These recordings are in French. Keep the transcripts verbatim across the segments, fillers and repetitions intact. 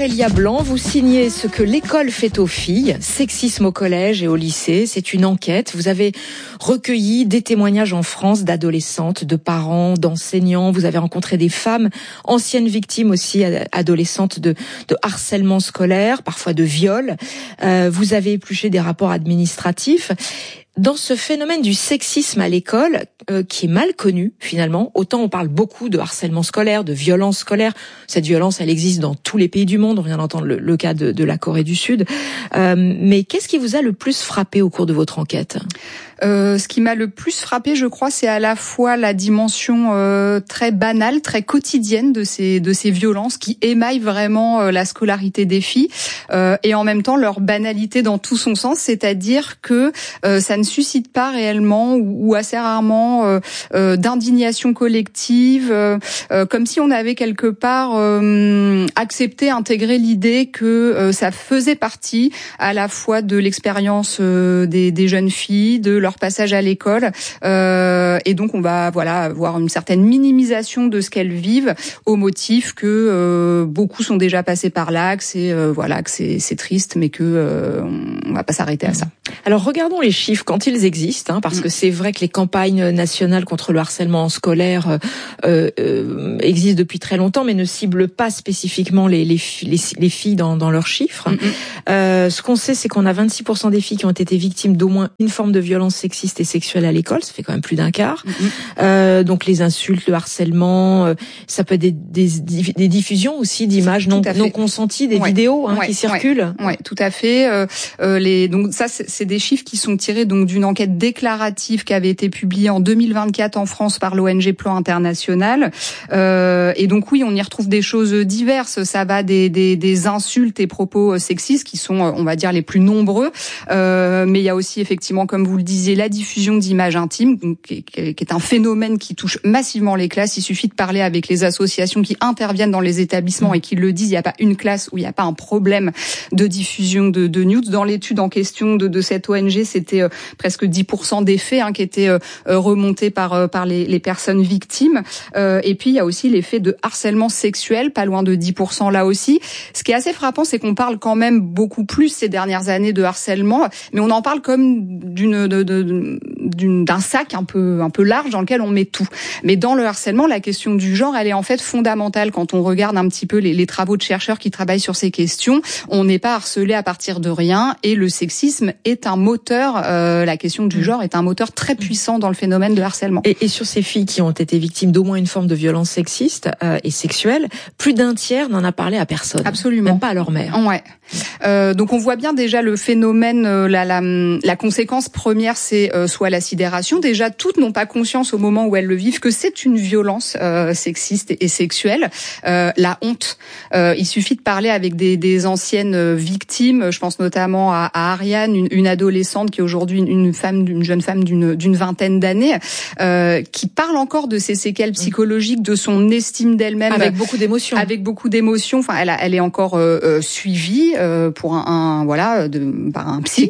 Aurélia Blanc, vous signez ce que l'école fait aux filles, sexisme au collège et au lycée. C'est une enquête. Vous avez recueilli des témoignages en France d'adolescentes, de parents, d'enseignants. Vous avez rencontré des femmes, anciennes victimes aussi, adolescentes de, de harcèlement scolaire, parfois de viol. Euh, vous avez épluché des rapports administratifs. Dans ce phénomène du sexisme à l'école, euh, qui est mal connu finalement, autant on parle beaucoup de harcèlement scolaire, de violence scolaire. Cette violence, elle existe dans tous les pays du monde. On vient d'entendre le, le cas de, de la Corée du Sud. Euh, mais qu'est-ce qui vous a le plus frappé au cours de votre enquête ? Euh, ce qui m'a le plus frappé, je crois, c'est à la fois la dimension euh, très banale, très quotidienne de ces de ces violences qui émaillent vraiment euh, la scolarité des filles, euh, et en même temps leur banalité dans tout son sens, c'est-à-dire que euh, ça ne suscite pas réellement ou, ou assez rarement euh, euh, d'indignation collective, euh, euh, comme si on avait quelque part euh, accepté, intégré l'idée que euh, ça faisait partie à la fois de l'expérience euh, des, des jeunes filles, de leur passage à l'école, euh, et donc on va voilà avoir une certaine minimisation de ce qu'elles vivent au motif que euh, beaucoup sont déjà passés par là, que c'est euh, voilà que c'est c'est triste, mais que euh, on va pas s'arrêter à ça. Alors regardons les chiffres quand ils existent, hein, parce mmh. que c'est vrai que les campagnes nationales contre le harcèlement scolaire euh, euh, existent depuis très longtemps, mais ne ciblent pas spécifiquement les les, les, les filles dans, dans leurs chiffres. Mmh. Euh, ce qu'on sait, c'est qu'on a vingt-six pour cent des filles qui ont été victimes d'au moins une forme de violence sexiste et sexuelle à l'école, ça fait quand même plus d'un quart. Mmh. Euh, donc les insultes, le harcèlement, euh, ça peut être des, des, des diffusions aussi d'images non, non consenties, des ouais. vidéos hein, ouais. qui circulent. Ouais. ouais, tout à fait. Euh, euh, les, donc ça, c'est, c'est des chiffres qui sont tirés donc d'une enquête déclarative qui avait été publiée en deux mille vingt-quatre en France par l'O N G Plan International. Euh, et donc oui, on y retrouve des choses diverses. Ça va des, des, des insultes et propos sexistes qui sont, on va dire, les plus nombreux. Euh, mais il y a aussi effectivement, comme vous le disiez, la diffusion d'images intimes, donc, qui, qui est un phénomène qui touche massivement les classes. Il suffit de parler avec les associations qui interviennent dans les établissements et qui le disent. Il n'y a pas une classe où il n'y a pas un problème de diffusion de, de nudes. Dans l'étude en question de, de cette O N G, c'était euh, presque dix pour cent des faits hein, qui étaient euh, remontés par euh, par les, les personnes victimes. Euh, et puis il y a aussi les faits de harcèlement sexuel, pas loin de dix pour cent là aussi. Ce qui est assez frappant, c'est qu'on parle quand même beaucoup plus ces dernières années de harcèlement, mais on en parle comme d'une de, de, d'une, d'un sac un peu un peu large dans lequel on met tout. Mais dans le harcèlement, la question du genre, elle est en fait fondamentale. Quand on regarde un petit peu les, les travaux de chercheurs qui travaillent sur ces questions, on n'est pas harcelé à partir de rien, et le sexisme est un moteur, euh, la question du genre est un moteur très puissant dans le phénomène de harcèlement. Et, et sur ces filles qui ont été victimes d'au moins une forme de violence sexiste euh, et sexuelle, plus d'un tiers n'en a parlé à personne. Absolument. Même pas à leur mère. Ouais. Euh, donc on voit bien déjà le phénomène, euh, la, la, la conséquence première, c'est euh, soit la sidération. Déjà, toutes n'ont pas conscience au moment où elles le vivent que c'est une violence euh, sexiste et, et sexuelle. Euh, la honte. Euh, il suffit de parler avec des, des anciennes victimes. Je pense notamment à, à Ariane, une, une adolescente qui est aujourd'hui une, une femme, une jeune femme d'une, d'une vingtaine d'années, euh, qui parle encore de ses séquelles psychologiques, de son estime d'elle-même, avec beaucoup d'émotions. Avec beaucoup d'émotions. Enfin, elle, a, elle est encore euh, euh, suivie euh, pour un, un voilà de, par un psy.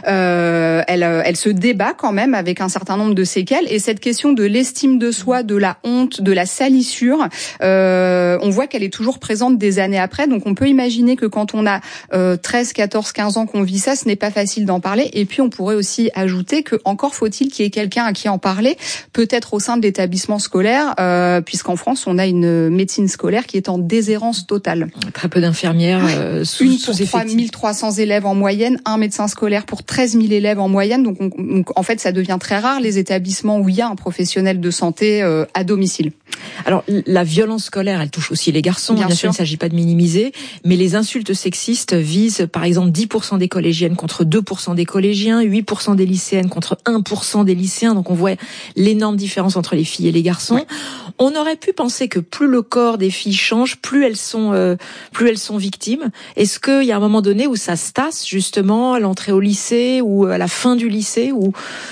Euh, elle, elle se débat quand même avec un certain nombre de séquelles. Et cette question de l'estime de soi, de la honte, de la salissure, euh, on voit qu'elle est toujours présente des années après. Donc on peut imaginer que quand on a euh, treize, quatorze, quinze ans qu'on vit ça, ce n'est pas facile d'en parler. Et puis on pourrait aussi ajouter que encore faut-il qu'il y ait quelqu'un à qui en parler, peut-être au sein de l'établissement scolaire, euh, puisqu'en France on a une médecine scolaire qui est en déshérence totale. Très peu d'infirmières euh, sous, une sous pour trois mille trois cents élèves en moyenne, un médecin scolaire pour treize mille élèves en moyenne. Donc, on, donc en fait ça devient très rare les établissements où il y a un professionnel de santé euh, à domicile. Alors la violence scolaire, elle touche aussi les garçons. Bien, Bien sûr, sûr, il ne s'agit pas de minimiser, mais les insultes sexistes visent par exemple dix pour cent des collégiennes contre deux pour cent des collégiens, huit pour cent des lycéennes contre un pour cent des lycéens. Donc on voit l'énorme différence entre les filles et les garçons. Ouais. On aurait pu penser que plus le corps des filles change, plus elles sont euh, plus elles sont victimes. Est-ce qu'il y a un moment donné où ça se tasse justement à l'entrée au lycée ou à la fin du lycée ou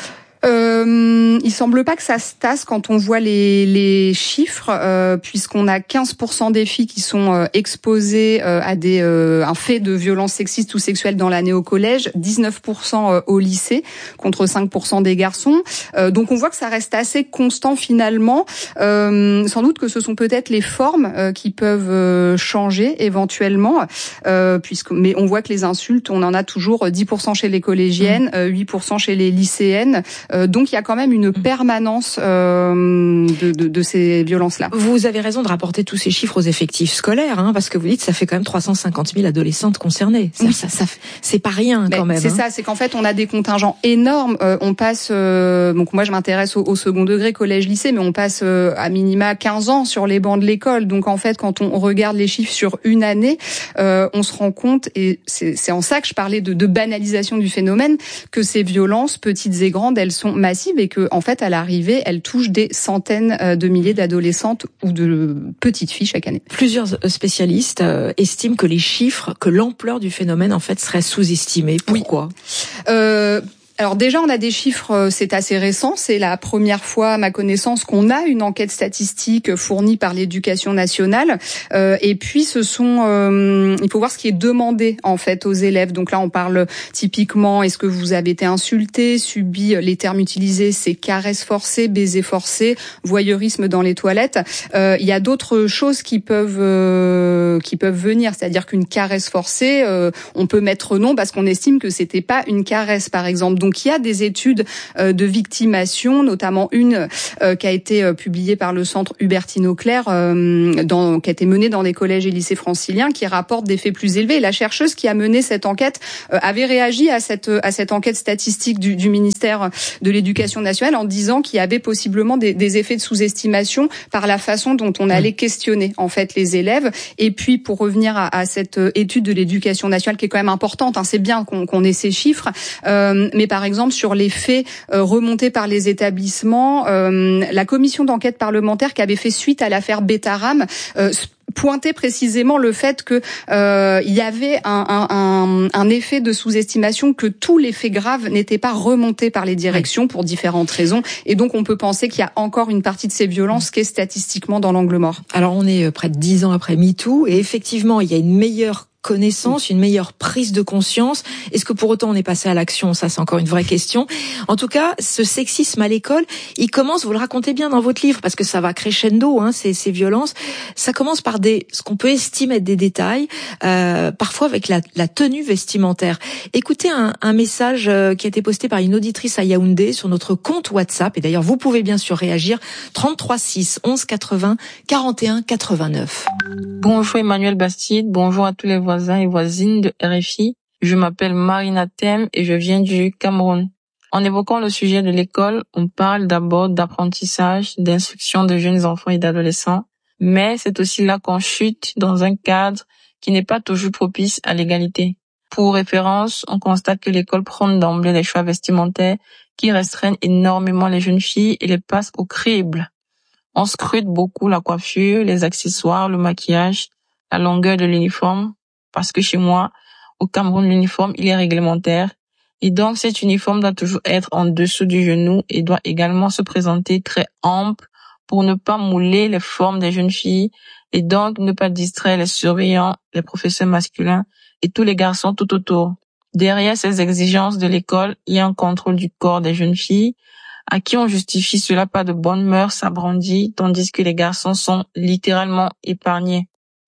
Euh, il semble pas que ça se tasse quand on voit les, les chiffres, euh, puisqu'on a quinze pour cent des filles qui sont euh, exposées euh, à des euh, un fait de violence sexiste ou sexuelle dans l'année au collège, dix-neuf pour cent au lycée, contre cinq pour cent des garçons. Euh, donc on voit que ça reste assez constant finalement. Euh, sans doute que ce sont peut-être les formes euh, qui peuvent euh, changer éventuellement, euh, puisque mais on voit que les insultes, on en a toujours dix pour cent chez les collégiennes, euh, huit pour cent chez les lycéennes. Euh, donc il y a quand même une permanence euh, de, de, de ces violences-là. Vous avez raison de rapporter tous ces chiffres aux effectifs scolaires, hein, parce que vous dites que ça fait quand même trois cent cinquante mille adolescentes concernées. Ça, oui. ça, ça, c'est pas rien quand Mais même. C'est hein. ça, c'est qu'en fait on a des contingents énormes. Euh, on passe, euh, donc moi je m'intéresse au, au second degré, collège, lycée, mais on passe euh, à minima quinze ans sur les bancs de l'école. Donc en fait quand on regarde les chiffres sur une année, euh, on se rend compte, et c'est, c'est en ça que je parlais de, de banalisation du phénomène, que ces violences, petites et grandes, elles sont massives et que en fait à l'arrivée elles touchent des centaines de milliers d'adolescentes ou de petites filles chaque année. Plusieurs spécialistes euh, estiment que les chiffres, que l'ampleur du phénomène en fait serait sous-estimée. Pourquoi ? Oui. Euh, Alors déjà, on a des chiffres, c'est assez récent. C'est la première fois, à ma connaissance, qu'on a une enquête statistique fournie par l'Éducation nationale. Euh, et puis, ce sont, euh, il faut voir ce qui est demandé en fait aux élèves. Donc là, on parle typiquement, est-ce que vous avez été insulté, subi, les termes utilisés, c'est caresses forcées, baisers forcés, voyeurisme dans les toilettes. Euh, il y a d'autres choses qui peuvent, euh, qui peuvent venir. C'est-à-dire qu'une caresse forcée, euh, on peut mettre non parce qu'on estime que c'était pas une caresse, par exemple. Donc il y a des études euh, de victimation, notamment une euh, qui a été euh, publiée par le centre Hubertine-Auclair, euh, dans, qui a été menée dans des collèges et lycées franciliens, qui rapporte des faits plus élevés. Et la chercheuse qui a mené cette enquête euh, avait réagi à cette à cette enquête statistique du, du ministère de l'Éducation nationale en disant qu'il y avait possiblement des, des effets de sous-estimation par la façon dont on allait questionner en fait les élèves. Et puis pour revenir à, à cette étude de l'Éducation nationale qui est quand même importante, hein, c'est bien qu'on, qu'on ait ces chiffres, euh, mais par exemple sur les faits euh, remontés par les établissements, euh, la commission d'enquête parlementaire qui avait fait suite à l'affaire Betaram euh, pointait précisément le fait que euh, il y avait un, un, un effet de sous-estimation, que tous les faits graves n'étaient pas remontés par les directions pour différentes raisons, et donc on peut penser qu'il y a encore une partie de ces violences qui est statistiquement dans l'angle mort. Alors on est près de dix ans après MeToo, et effectivement il y a une meilleure connaissance, une meilleure prise de conscience. Est-ce que pour autant on est passé à l'action ? Ça, c'est encore une vraie question. En tout cas, ce sexisme à l'école, il commence, vous le racontez bien dans votre livre, parce que ça va crescendo, hein, ces, ces violences. Ça commence par des, ce qu'on peut estimer être des détails, euh, parfois avec la, la tenue vestimentaire. Écoutez un, un message qui a été posté par une auditrice à Yaoundé sur notre compte WhatsApp. Et d'ailleurs, vous pouvez bien sûr réagir. trente-trois six onze quatre-vingts quarante et un quatre-vingt-neuf. Bonjour Emmanuel Bastide, bonjour à tous les voisins et voisines de R F I. Je m'appelle Marina Tem et je viens du Cameroun. En évoquant le sujet de l'école, on parle d'abord d'apprentissage, d'instruction de jeunes enfants et d'adolescents, mais c'est aussi là qu'on chute dans un cadre qui n'est pas toujours propice à l'égalité. Pour référence, on constate que l'école prône d'emblée les choix vestimentaires qui restreignent énormément les jeunes filles et les passent au crible. On scrute beaucoup la coiffure, les accessoires, le maquillage, la longueur de l'uniforme, parce que chez moi, au Cameroun, l'uniforme, il est réglementaire. Et donc, cet uniforme doit toujours être en dessous du genou et doit également se présenter très ample pour ne pas mouler les formes des jeunes filles et donc ne pas distraire les surveillants, les professeurs masculins et tous les garçons tout autour. Derrière ces exigences de l'école, il y a un contrôle du corps des jeunes filles à qui on justifie cela par de bonnes mœurs abrandies, tandis que les garçons sont littéralement épargnés.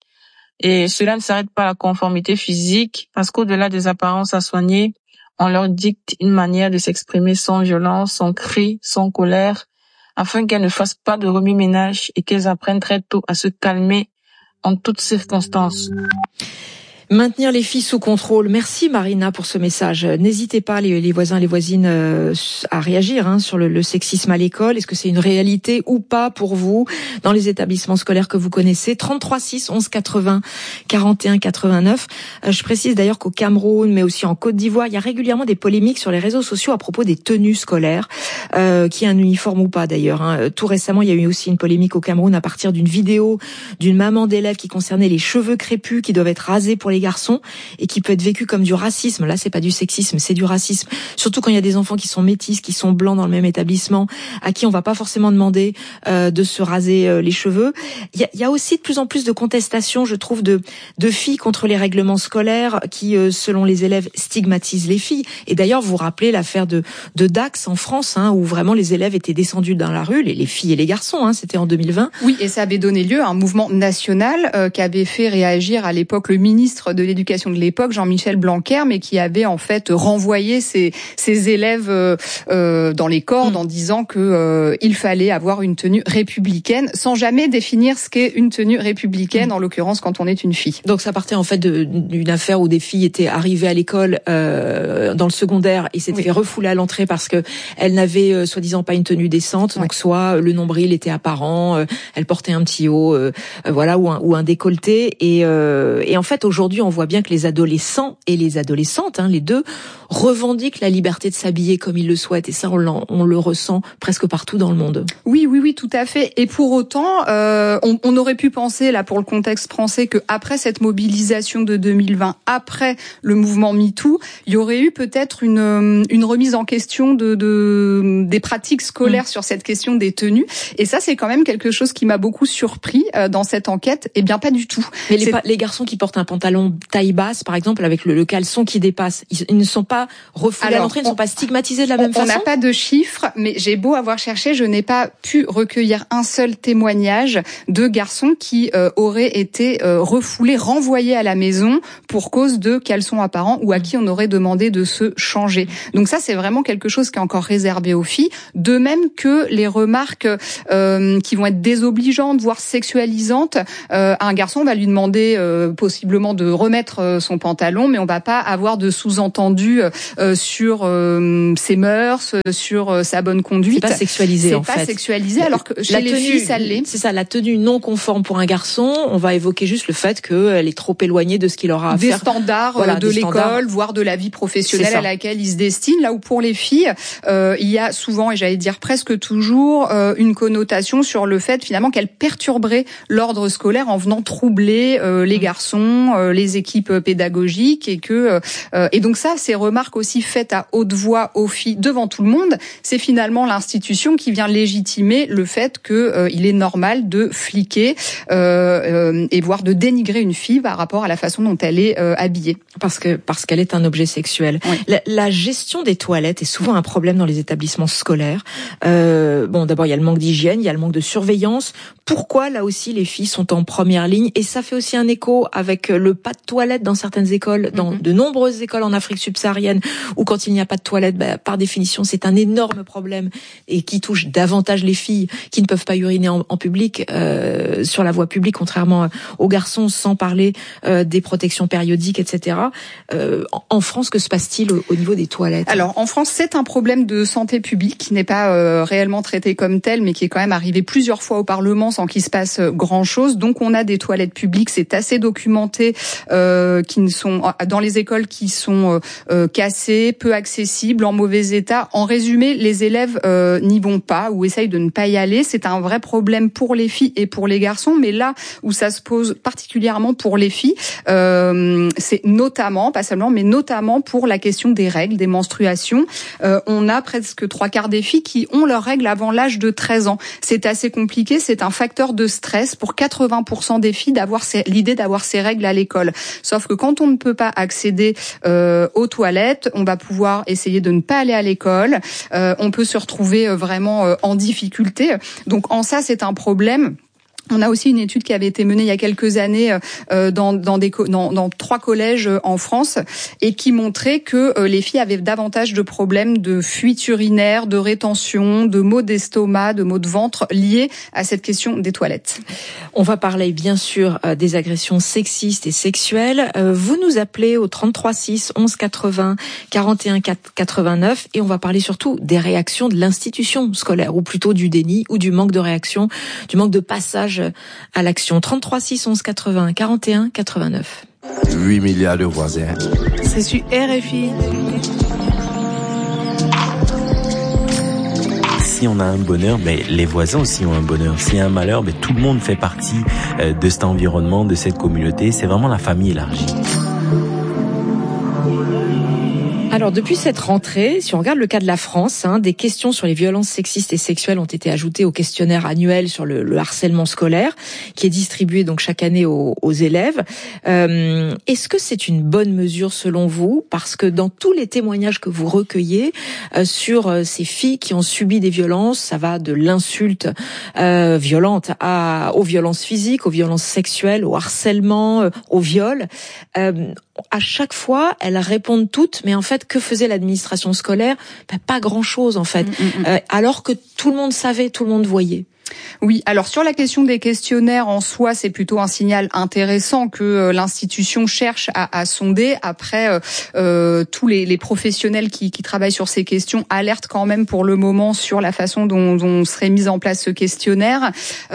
Et cela ne s'arrête pas à la conformité physique, parce qu'au-delà des apparences à soigner, on leur dicte une manière de s'exprimer sans violence, sans cri, sans colère, afin qu'elles ne fassent pas de remue-ménage et qu'elles apprennent très tôt à se calmer en toutes circonstances. Maintenir les filles sous contrôle. Merci Marina pour ce message. N'hésitez pas les, les voisins, les voisines euh, à réagir hein, sur le, le sexisme à l'école. Est-ce que c'est une réalité ou pas pour vous dans les établissements scolaires que vous connaissez ? trente-trois six onze quatre-vingts quarante et un quatre-vingt-neuf. Euh, je précise d'ailleurs qu'au Cameroun, mais aussi en Côte d'Ivoire, il y a régulièrement des polémiques sur les réseaux sociaux à propos des tenues scolaires, euh, qui est un uniforme ou pas d'ailleurs. Hein. Tout récemment, il y a eu aussi une polémique au Cameroun à partir d'une vidéo d'une maman d'élève qui concernait les cheveux crépus qui doivent être rasés pour les les garçons et qui peut être vécu comme du racisme. Là, c'est pas du sexisme, c'est du racisme. Surtout quand il y a des enfants qui sont métis, qui sont blancs dans le même établissement, à qui on va pas forcément demander euh, de se raser euh, les cheveux. Il y a, il y a aussi de plus en plus de contestations, je trouve, de, de filles contre les règlements scolaires qui, euh, selon les élèves, stigmatisent les filles. Et d'ailleurs, vous vous rappelez l'affaire de, de Dax en France, hein, où vraiment les élèves étaient descendus dans la rue, les, les filles et les garçons, hein, c'était en deux mille vingt. Oui, et ça avait donné lieu à un mouvement national euh, qui avait fait réagir à l'époque le ministre de l'Éducation de l'époque, Jean-Michel Blanquer, mais qui avait en fait renvoyé ses, ses élèves euh, euh, dans les cordes mmh. en disant que euh, il fallait avoir une tenue républicaine, sans jamais définir ce qu'est une tenue républicaine, mmh. en l'occurrence quand on est une fille. Donc ça partait en fait de, d'une affaire où des filles étaient arrivées à l'école euh, dans le secondaire et s'étaient oui. fait refouler à l'entrée parce que elles n'avaient euh, soi-disant pas une tenue décente, oui. donc soit le nombril était apparent, euh, elles portaient un petit haut, euh, euh, voilà, ou un, ou un décolleté. Et, euh, et en fait, aujourd'hui, on voit bien que les adolescents et les adolescentes, hein, les deux, revendiquent la liberté de s'habiller comme ils le souhaitent. Et ça, on, on le ressent presque partout dans le monde. Oui, oui, oui, tout à fait. Et pour autant, euh, on, on aurait pu penser, là, pour le contexte français, que après cette mobilisation de deux mille vingt, après le mouvement MeToo, il y aurait eu peut-être une, une remise en question de, de des pratiques scolaires mmh. sur cette question des tenues. Et ça, c'est quand même quelque chose qui m'a beaucoup surpris euh, dans cette enquête. Eh bien, pas du tout. Mais les, pa- les garçons qui portent un pantalon taille basse, par exemple, avec le, le caleçon qui dépasse, ils, ils ne sont pas refoulés Alors, à l'entrée, ils ne sont pas stigmatisés de la on, même on façon. On n'a pas de chiffres, mais j'ai beau avoir cherché, je n'ai pas pu recueillir un seul témoignage de garçons qui euh, auraient été euh, refoulés, renvoyés à la maison pour cause de caleçons apparents ou à qui on aurait demandé de se changer. Donc ça, c'est vraiment quelque chose qui est encore réservé aux filles. De même que les remarques euh, qui vont être désobligeantes, voire sexualisantes. Euh, un garçon, on va lui demander euh, possiblement de remettre euh, son pantalon, mais on va pas avoir de sous-entendu euh, sur euh, ses mœurs, sur euh, sa bonne conduite. C'est pas sexualisé c'est en pas fait. C'est pas sexualisé, alors que chez la les tenue, filles, ça l'est. C'est ça, la tenue non conforme pour un garçon, on va évoquer juste le fait qu'elle est trop éloignée de ce qu'il aura à des faire. Standards, voilà, de des l'école, standards, voire de la vie professionnelle à laquelle il se destine. Là où pour les filles, euh, il y a souvent, et j'allais dire presque toujours, euh, une connotation sur le fait finalement qu'elle perturberait l'ordre scolaire en venant troubler euh, les garçons, euh, les équipes pédagogiques, et que euh, et donc ça, ces remarques aussi faites à haute voix aux filles devant tout le monde, c'est finalement l'institution qui vient légitimer le fait que euh, il est normal de fliquer euh, euh, et voire de dénigrer une fille par rapport à la façon dont elle est euh, habillée, parce que parce qu'elle est un objet sexuel. Oui. La, la gestion des toilettes est souvent un problème dans les établissements scolaires. Euh, bon, d'abord il y a le manque d'hygiène, il y a le manque de surveillance. Pourquoi là aussi les filles sont en première ligne? Et ça fait aussi un écho avec le pas de toilette dans certaines écoles, dans mm-hmm. de nombreuses écoles en Afrique subsaharienne, où quand il n'y a pas de toilette, bah, par définition c'est un énorme problème et qui touche davantage les filles qui ne peuvent pas uriner en, en public, euh, sur la voie publique, contrairement aux garçons, sans parler euh, des protections périodiques, et cetera. Euh, en France, que se passe-t-il au, au niveau des toilettes? Alors en France, c'est un problème de santé publique qui n'est pas euh, réellement traité comme tel, mais qui est quand même arrivé plusieurs fois au Parlement sans qu'il se passe grand-chose. Donc on a des toilettes publiques, c'est assez documenté, euh, qui ne sont dans les écoles qui sont euh, cassées, peu accessibles, en mauvais état. En résumé, les élèves euh, n'y vont pas ou essayent de ne pas y aller. C'est un vrai problème pour les filles et pour les garçons, mais là où ça se pose particulièrement pour les filles, euh, c'est notamment, pas seulement, mais notamment pour la question des règles, des menstruations. Euh, on a presque trois quarts des filles qui ont leurs règles avant l'âge de treize ans. C'est assez compliqué, c'est un facteur de stress pour quatre-vingts pour cent des filles d'avoir ces, l'idée d'avoir ces règles à l'école. Sauf que quand on ne peut pas accéder euh, aux toilettes, on va pouvoir essayer de ne pas aller à l'école. Euh, on peut se retrouver vraiment euh, en difficulté. Donc en ça, c'est un problème. On a aussi une étude qui avait été menée il y a quelques années euh, dans, dans, des, dans, dans trois collèges en France et qui montrait que euh, les filles avaient davantage de problèmes de fuite urinaire, de rétention, de maux d'estomac, de maux de ventre liés à cette question des toilettes. On va parler bien sûr euh, des agressions sexistes et sexuelles. Euh, vous nous appelez au trente-trois six onze quatre-vingts quarante et un quatre-vingt-neuf et on va parler surtout des réactions de l'institution scolaire, ou plutôt du déni ou du manque de réaction, du manque de passage à l'action. trente-trois six onze quatre-vingts quarante et un quatre-vingt-neuf. huit milliards de voisins. C'est sur R F I. Si on a un bonheur, ben, les voisins aussi ont un bonheur. S'il y a un malheur, ben, tout le monde fait partie euh, de cet environnement, de cette communauté. C'est vraiment la famille élargie. Alors depuis cette rentrée, si on regarde le cas de la France, hein, des questions sur les violences sexistes et sexuelles ont été ajoutées au questionnaire annuel sur le, le harcèlement scolaire, qui est distribué donc chaque année aux, aux élèves. Euh, est-ce que c'est une bonne mesure selon vous ? Parce que dans tous les témoignages que vous recueillez euh, sur euh, ces filles qui ont subi des violences, ça va de l'insulte euh, violente à, aux violences physiques, aux violences sexuelles, au harcèlement, euh, au viol. Euh, à chaque fois, elles répondent toutes, mais en fait, que faisait l'administration scolaire ? Ben, pas grand-chose en fait, mmh, mmh. Euh, alors que tout le monde savait, tout le monde voyait. Oui, alors sur la question des questionnaires en soi, c'est plutôt un signal intéressant que euh, l'institution cherche à, à sonder. Après, euh, euh, tous les, les professionnels qui, qui travaillent sur ces questions alertent quand même pour le moment sur la façon dont, dont serait mis en place ce questionnaire.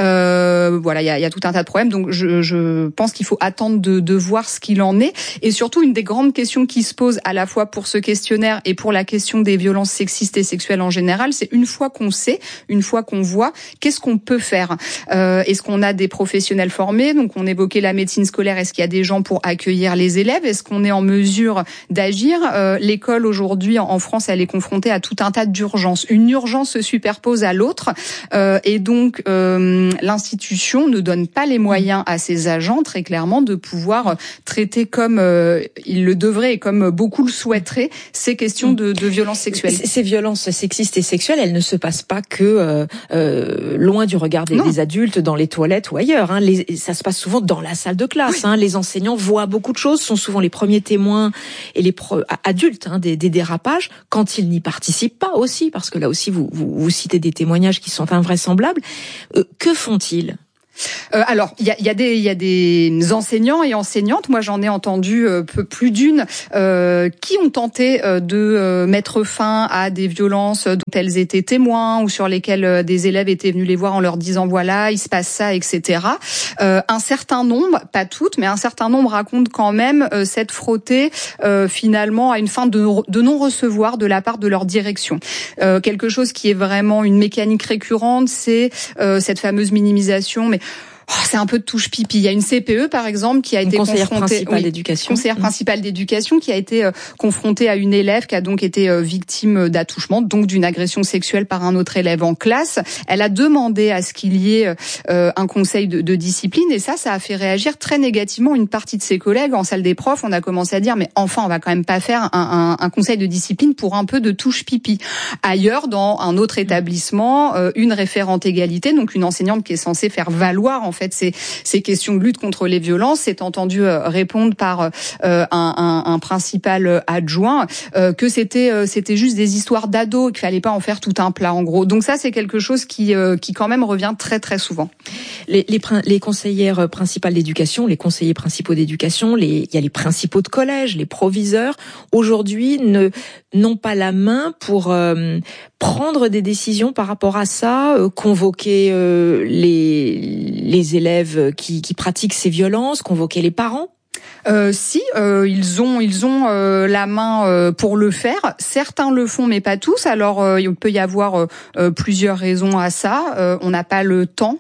Euh, voilà, il y a, y a tout un tas de problèmes. Donc, je, je pense qu'il faut attendre de, de voir ce qu'il en est. Et surtout, une des grandes questions qui se posent à la fois pour ce questionnaire et pour la question des violences sexistes et sexuelles en général, c'est une fois qu'on sait, une fois qu'on voit, qu'est-ce qu'on peut faire. Euh, est-ce qu'on a des professionnels formés ? Donc, on évoquait la médecine scolaire. Est-ce qu'il y a des gens pour accueillir les élèves ? Est-ce qu'on est en mesure d'agir ? euh, L'école, aujourd'hui, en France, elle est confrontée à tout un tas d'urgences. Une urgence se superpose à l'autre. Euh, et donc, euh, l'institution ne donne pas les moyens à ses agents, très clairement, de pouvoir traiter comme euh, ils le devraient et comme beaucoup le souhaiteraient, ces questions de, de violences sexuelles. Ces violences sexistes et sexuelles, elles ne se passent pas que euh, euh, loin du regard des, des adultes, dans les toilettes ou ailleurs. Hein. Les, ça se passe souvent dans la salle de classe. Oui. Hein. Les enseignants voient beaucoup de choses, sont souvent les premiers témoins et les pro- adultes hein, des, des dérapages, quand ils n'y participent pas aussi, parce que là aussi, vous, vous, vous citez des témoignages qui sont invraisemblables. Euh, que font-ils ? Euh, alors, il y a, y a des, il y a des enseignants et enseignantes. Moi, j'en ai entendu euh, peu plus d'une euh, qui ont tenté euh, de euh, mettre fin à des violences dont elles étaient témoins ou sur lesquelles euh, des élèves étaient venus les voir en leur disant voilà, il se passe ça, et cetera. Euh, un certain nombre, pas toutes, mais un certain nombre racontent quand même euh, s'être frottés euh, finalement à une fin de, de non-recevoir de la part de leur direction. Euh, quelque chose qui est vraiment une mécanique récurrente, c'est euh, cette fameuse minimisation, mais Oh, c'est un peu de touche pipi. Il y a une C P E, par exemple, qui a une été conseillère confrontée, principale oui, d'éducation. conseillère mmh. principale d'éducation, qui a été euh, confrontée à une élève qui a donc été euh, victime d'attouchement, donc d'une agression sexuelle par un autre élève en classe. Elle a demandé à ce qu'il y ait euh, un conseil de, de discipline, et ça, ça a fait réagir très négativement une partie de ses collègues en salle des profs. On a commencé à dire, mais enfin, on va quand même pas faire un, un, un conseil de discipline pour un peu de touche pipi. Ailleurs, dans un autre établissement, euh, une référente égalité, donc une enseignante qui est censée faire valoir en fait ces, ces questions de lutte contre les violences, s'est entendue répondre par euh, un, un, un principal adjoint euh, que c'était euh, c'était juste des histoires d'ados et qu'il fallait pas en faire tout un plat en gros. Donc ça, c'est quelque chose qui euh, qui quand même revient très très souvent. Les, les, les conseillères principales d'éducation, les conseillers principaux d'éducation, les, il y a les principaux de collège, les proviseurs, aujourd'hui ne n'ont pas la main pour euh, prendre des décisions par rapport à ça, euh, convoquer euh, les les élèves qui, qui pratiquent ces violences, convoquer les parents. Euh, si euh, ils ont ils ont euh, la main euh, pour le faire. Certains le font, mais pas tous. Alors euh, il peut y avoir euh, plusieurs raisons à ça. Euh, on n'a pas le temps.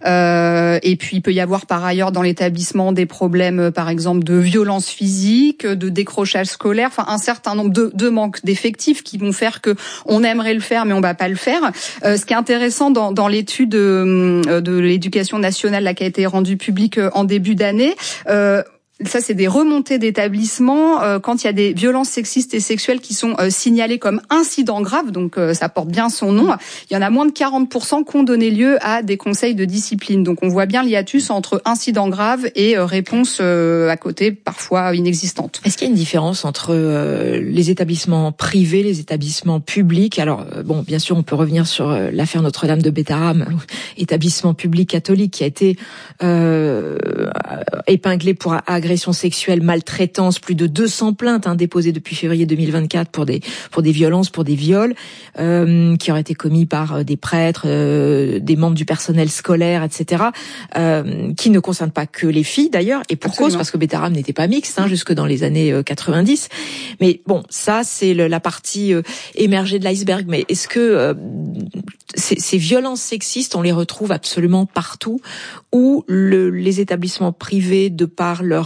Euh, et puis il peut y avoir par ailleurs dans l'établissement des problèmes, euh, par exemple de violence physique, de décrochage scolaire. Enfin un certain nombre de, de manques d'effectifs qui vont faire que on aimerait le faire, mais on va pas le faire. Euh, ce qui est intéressant dans, dans l'étude de, de l'éducation nationale là, qui a été rendue publique en début d'année. Euh, Ça, c'est des remontées d'établissements euh, quand il y a des violences sexistes et sexuelles qui sont euh, signalées comme incidents graves, donc euh, ça porte bien son nom. Il y en a moins de quarante pour cent qui ont donné lieu à des conseils de discipline. Donc on voit bien l'hiatus entre incidents graves et euh, réponses euh, à côté, parfois inexistantes. Est-ce qu'il y a une différence entre euh, les établissements privés, les établissements publics ? Alors euh, bon, bien sûr, on peut revenir sur euh, l'affaire Notre-Dame de Bétarame, établissement public catholique qui a été euh, épinglé pour agression agression sexuelle, maltraitance, plus de deux cents plaintes hein, déposées depuis février deux mille vingt-quatre pour des pour des violences, pour des viols euh, qui auraient été commis par des prêtres, euh, des membres du personnel scolaire, et cetera. Euh, qui ne concernent pas que les filles d'ailleurs, et pour Absolument. Cause parce que Bétarame n'était pas mixte hein, jusque dans les années quatre-vingt-dix. Mais bon, ça c'est le, la partie euh, émergée de l'iceberg. Mais est-ce que euh, ces, ces violences sexistes, on les retrouve absolument partout, où le, les établissements privés, de par leur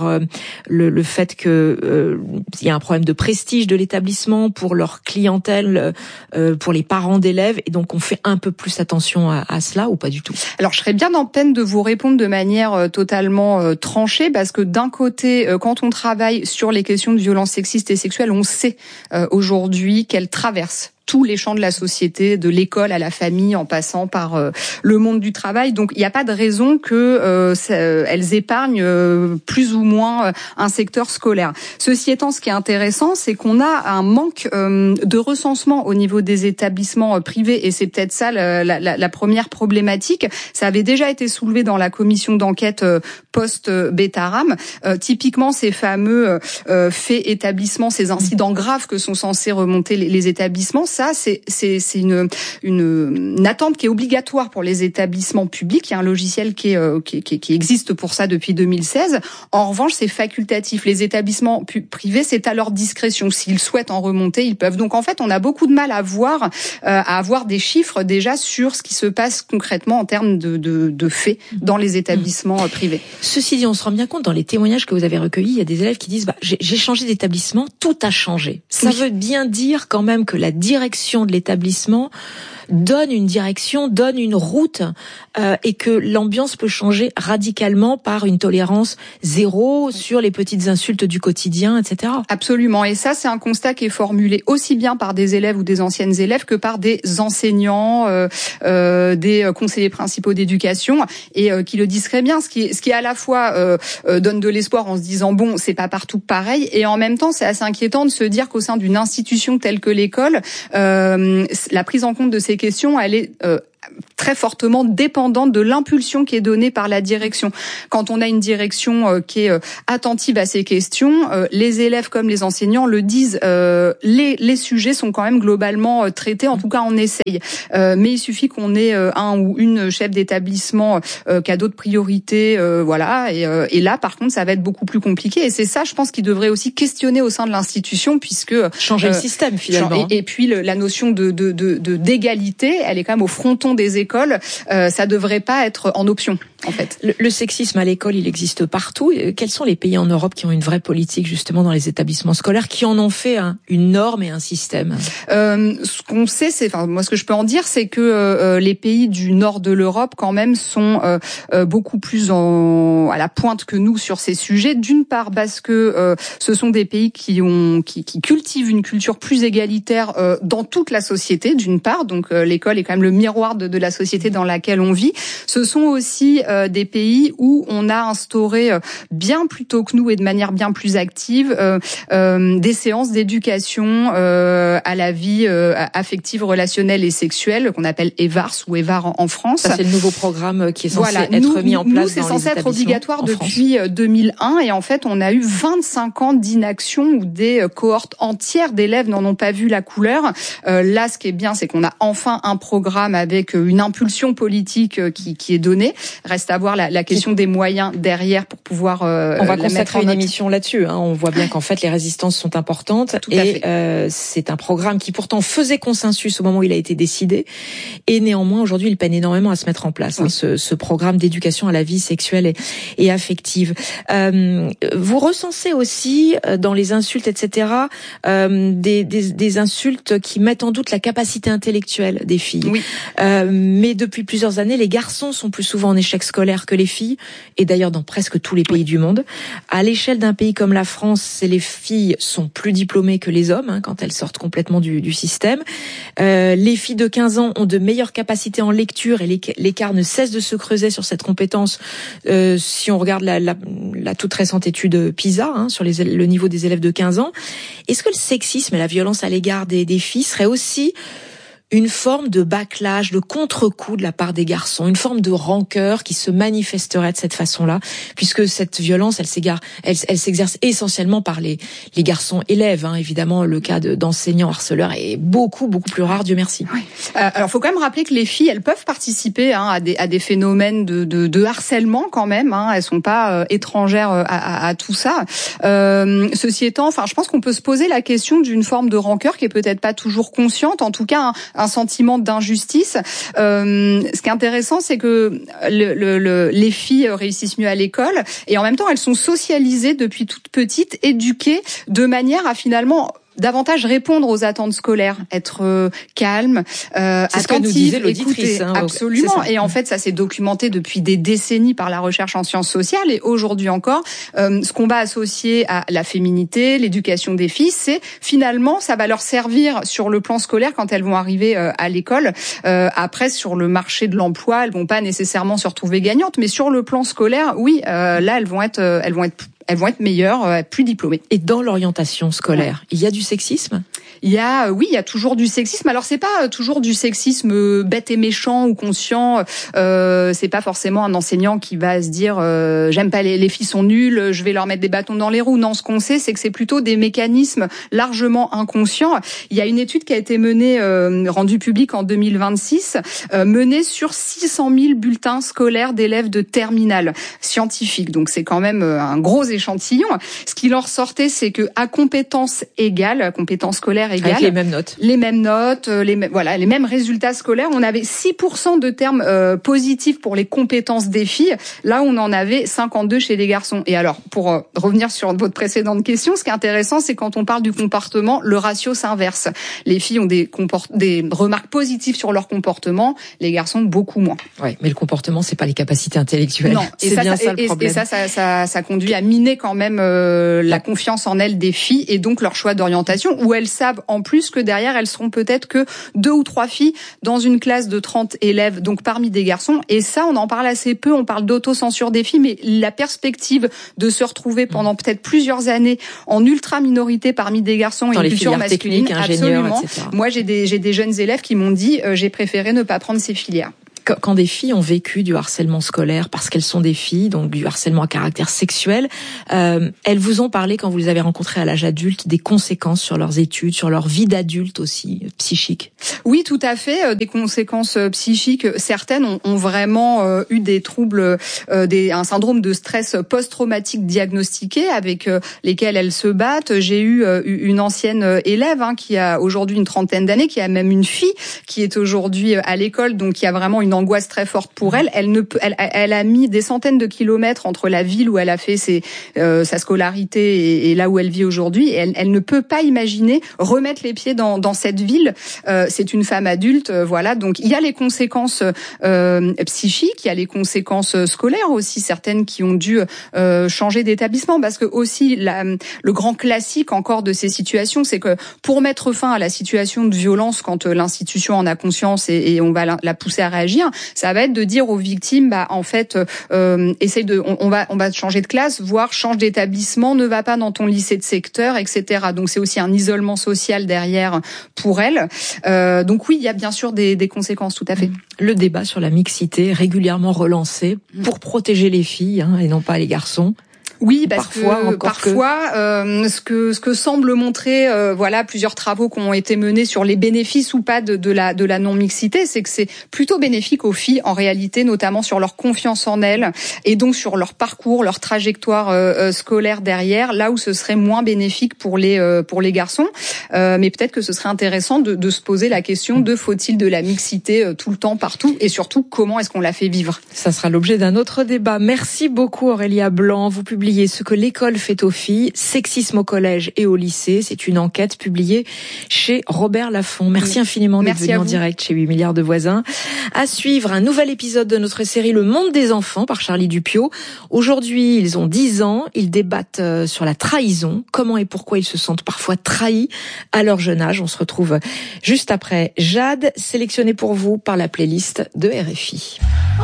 euh, le, le fait que euh, il y a un problème de prestige de l'établissement pour leur clientèle, euh, pour les parents d'élèves, et donc on fait un peu plus attention à, à cela ou pas du tout? Alors, je serais bien en peine de vous répondre de manière euh, totalement euh, tranchée, parce que d'un côté, euh, quand on travaille sur les questions de violences sexistes et sexuelles, on sait euh, aujourd'hui qu'elles traversent tous les champs de la société, de l'école à la famille, en passant par euh, le monde du travail. Donc, il n'y a pas de raison que euh, ça, elles épargnent euh, plus ou moins euh, un secteur scolaire. Ceci étant, ce qui est intéressant, c'est qu'on a un manque euh, de recensement au niveau des établissements euh, privés, et c'est peut-être ça la, la, la première problématique. Ça avait déjà été soulevé dans la commission d'enquête euh, post-Betaram. Euh, typiquement, ces fameux euh, faits établissements, ces incidents graves que sont censés remonter les, les établissements, ça, c'est, c'est, c'est une, une, une attente qui est obligatoire pour les établissements publics. Il y a un logiciel qui, est, euh, qui, qui, qui existe pour ça depuis deux mille seize. En revanche, c'est facultatif. Les établissements pu- privés, c'est à leur discrétion. S'ils souhaitent en remonter, ils peuvent. Donc, en fait, on a beaucoup de mal à voir, euh, à avoir des chiffres déjà sur ce qui se passe concrètement en termes de, de, de faits dans les établissements euh, privés. Ceci dit, on se rend bien compte dans les témoignages que vous avez recueillis, il y a des élèves qui disent bah, j'ai, j'ai changé d'établissement, tout a changé. Ça oui. veut bien dire quand même que la direction de l'établissement donne une direction, donne une route, euh, et que l'ambiance peut changer radicalement par une tolérance zéro sur les petites insultes du quotidien, et cetera. Absolument. Et ça, c'est un constat qui est formulé aussi bien par des élèves ou des anciennes élèves que par des enseignants, euh, euh, des conseillers principaux d'éducation, et euh, qui le disent très bien. Ce qui, ce qui à la fois euh, euh, donne de l'espoir en se disant bon, c'est pas partout pareil, et en même temps, c'est assez inquiétant de se dire qu'au sein d'une institution telle que l'école, euh, la prise en compte de ces question, elle est euh, très fortement dépendante de l'impulsion qui est donnée par la direction. Quand on a une direction euh, qui est euh, attentive à ces questions, euh, les élèves comme les enseignants le disent, euh, les, les sujets sont quand même globalement euh, traités, en tout cas on essaye. Euh, mais il suffit qu'on ait euh, un ou une chef d'établissement euh, qui a d'autres priorités, euh, voilà, et, euh, et là par contre ça va être beaucoup plus compliqué, et c'est ça je pense qu'il devrait aussi questionner au sein de l'institution, puisque... Changer euh, le système finalement. Et, et puis le, la notion de, de, de, de, d'égalité, elle est quand même au fronton des écoles, euh, ça devrait pas être en option, en fait. Le, le sexisme à l'école, il existe partout. Quels sont les pays en Europe qui ont une vraie politique justement dans les établissements scolaires, qui en ont fait un, une norme et un système? euh, Ce qu'on sait, c'est, enfin moi ce que je peux en dire, c'est que euh, les pays du nord de l'Europe quand même sont euh, euh, beaucoup plus en, à la pointe que nous sur ces sujets. D'une part parce que euh, ce sont des pays qui ont qui, qui cultivent une culture plus égalitaire euh, dans toute la société. D'une part, donc euh, l'école est quand même le miroir de, de la société dans laquelle on vit. Ce sont aussi euh, des pays où on a instauré euh, bien plus tôt que nous et de manière bien plus active euh, euh, des séances d'éducation euh, à la vie euh, affective, relationnelle et sexuelle qu'on appelle EVARS ou EVAR en, en France. Ça, c'est le nouveau programme qui est censé voilà. être nous, mis en place. Nous, c'est dans censé les être obligatoire depuis France. deux mille un, et en fait, on a eu vingt-cinq ans d'inaction où des cohortes entières d'élèves n'en ont pas vu la couleur. Euh, là, ce qui est bien, c'est qu'on a enfin un programme avec une impulsion politique qui, qui est donnée. Reste à voir la, la question des moyens derrière pour pouvoir euh, on va la consacrer mettre en une émission là-dessus. Hein. On voit bien qu'en fait, les résistances sont importantes. Tout à et fait. Euh, c'est un programme qui pourtant faisait consensus au moment où il a été décidé. Et néanmoins, aujourd'hui, il peine énormément à se mettre en place, oui. hein, ce, ce programme d'éducation à la vie sexuelle et, et affective. Euh, vous recensez aussi dans les insultes, et cetera, euh, des, des, des insultes qui mettent en doute la capacité intellectuelle des filles. Oui. Euh, mais depuis plusieurs années, les garçons sont plus souvent en échec scolaire que les filles, et d'ailleurs dans presque tous les pays oui. du monde. À l'échelle d'un pays comme la France, les filles sont plus diplômées que les hommes hein, quand elles sortent complètement du, du système. Euh, les filles de quinze ans ont de meilleures capacités en lecture, et l'écart ne cesse de se creuser sur cette compétence. Euh, si on regarde la, la, la toute récente étude PISA hein, sur les, le niveau des élèves de quinze ans, est-ce que le sexisme et la violence à l'égard des, des filles seraient aussi une forme de backlash, de contre-coup de la part des garçons, une forme de rancœur qui se manifesterait de cette façon-là, puisque cette violence, elle s'égare, elle, elle s'exerce essentiellement par les, les garçons élèves. Hein. Évidemment, le cas de, d'enseignants harceleurs est beaucoup, beaucoup plus rare, Dieu merci. Oui. Euh, alors, faut quand même rappeler que les filles, elles peuvent participer hein, à, des, à des phénomènes de, de, de harcèlement quand même. Hein. Elles sont pas euh, étrangères à, à, à tout ça. Euh, ceci étant, enfin, je pense qu'on peut se poser la question d'une forme de rancœur qui est peut-être pas toujours consciente. En tout cas, un, un sentiment d'injustice. Euh, ce qui est intéressant, c'est que le, le, le, les filles réussissent mieux à l'école et en même temps, elles sont socialisées depuis toute petite, éduquées de manière à finalement davantage répondre aux attentes scolaires, être euh, calme, euh, attentive, écouter. Hein, absolument. Et en fait, ça s'est documenté depuis des décennies par la recherche en sciences sociales. Et aujourd'hui encore, euh, ce qu'on va associer à la féminité, l'éducation des filles, c'est finalement, ça va leur servir sur le plan scolaire quand elles vont arriver euh, à l'école. Euh, après, sur le marché de l'emploi, elles vont pas nécessairement se retrouver gagnantes, mais sur le plan scolaire, oui, euh, là, elles vont être, euh, elles vont être elles vont être meilleures, plus diplômées. Et dans l'orientation scolaire, ouais. il y a du sexisme ? Il y a, oui, il y a toujours du sexisme. Alors c'est pas toujours du sexisme bête et méchant ou conscient. Euh, c'est pas forcément un enseignant qui va se dire euh, j'aime pas les, les filles sont nulles, je vais leur mettre des bâtons dans les roues. Non, ce qu'on sait, c'est que c'est plutôt des mécanismes largement inconscients. Il y a une étude qui a été menée, euh, rendue publique en deux mille vingt-six, euh, menée sur six cent mille bulletins scolaires d'élèves de terminale scientifiques. Donc c'est quand même un gros échantillon. Ce qui en ressortait, c'est que à compétences égales, à compétences scolaires égales, avec les mêmes notes, les mêmes notes, les mêmes, voilà, les mêmes résultats scolaires. On avait six pour cent de termes euh, positifs pour les compétences des filles. Là, on en avait cinquante-deux chez les garçons. Et alors, pour euh, revenir sur votre précédente question, ce qui est intéressant, c'est quand on parle du comportement, le ratio s'inverse. Les filles ont des, comport- des remarques positives sur leur comportement, les garçons beaucoup moins. Ouais, mais le comportement, c'est pas les capacités intellectuelles. Non, c'est et ça, bien ça, ça et, le problème. Et ça, ça, ça, ça conduit à miner quand même euh, la confiance en elles des filles et donc leur choix d'orientation, où elles savent en plus que derrière elles seront peut-être que deux ou trois filles dans une classe de trente élèves, donc parmi des garçons. Et ça, on en parle assez peu. On parle d'autocensure des filles, mais la perspective de se retrouver pendant peut-être plusieurs années en ultra minorité parmi des garçons dans et une culture masculine, absolument. et cetera. Moi, j'ai des j'ai des jeunes élèves qui m'ont dit euh, j'ai préféré ne pas prendre ces filières. Quand des filles ont vécu du harcèlement scolaire parce qu'elles sont des filles, donc du harcèlement à caractère sexuel, euh, elles vous ont parlé, quand vous les avez rencontrées à l'âge adulte, des conséquences sur leurs études, sur leur vie d'adulte aussi, psychique. Oui, tout à fait. Des conséquences psychiques. Certaines ont, ont vraiment euh, eu des troubles, euh, des, un syndrome de stress post-traumatique diagnostiqué avec euh, lesquels elles se battent. J'ai eu euh, une ancienne élève hein, qui a aujourd'hui une trentaine d'années, qui a même une fille qui est aujourd'hui à l'école, donc qui a vraiment une angoisse très forte pour elle. Elle ne peut, elle, elle a mis des centaines de kilomètres entre la ville où elle a fait ses, euh, sa scolarité et, et là où elle vit aujourd'hui. Et elle, elle ne peut pas imaginer remettre les pieds dans, dans cette ville. Euh, c'est une femme adulte, euh, voilà. Donc il y a les conséquences euh, psychiques, il y a les conséquences scolaires aussi, certaines qui ont dû euh, changer d'établissement, parce que aussi la, le grand classique encore de ces situations, c'est que pour mettre fin à la situation de violence, quand l'institution en a conscience et, et on va la, la pousser à réagir, ça va être de dire aux victimes, bah en fait, euh, essaye de, on, on va, on va changer de classe, voire change d'établissement, ne va pas dans ton lycée de secteur, et cetera. Donc c'est aussi un isolement social derrière pour elles. Euh, donc oui, il y a bien sûr des, des conséquences, tout à fait. Le débat sur la mixité régulièrement relancé pour protéger les filles hein, et non pas les garçons. Oui, parce parfois, que parfois, que... Euh, ce que ce que semble montrer, euh, voilà, plusieurs travaux qui ont été menés sur les bénéfices ou pas de, de la de la non mixité, c'est que c'est plutôt bénéfique aux filles en réalité, notamment sur leur confiance en elles et donc sur leur parcours, leur trajectoire euh, scolaire derrière. Là où ce serait moins bénéfique pour les euh, pour les garçons, euh, mais peut-être que ce serait intéressant de, de se poser la question de faut-il de la mixité euh, tout le temps, partout, et surtout comment est-ce qu'on la fait vivre. Ça sera l'objet d'un autre débat. Merci beaucoup Aurélia Blanc. Vous publiez Ce que l'école fait aux filles, sexisme au collège et au lycée. C'est une enquête publiée chez Robert Laffont. Merci infiniment d'être venu en direct chez huit milliards de voisins. À suivre, un nouvel épisode de notre série Le Monde des enfants par Charlie Dupiot. Aujourd'hui, ils ont dix ans. Ils débattent sur la trahison. Comment et pourquoi ils se sentent parfois trahis à leur jeune âge. On se retrouve juste après Jade, sélectionnée pour vous par la playlist de R F I.